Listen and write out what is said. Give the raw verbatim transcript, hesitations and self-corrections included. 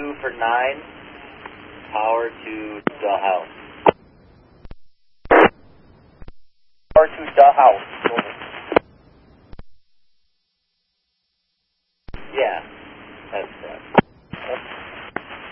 two for nine, power to the house. Power to the house.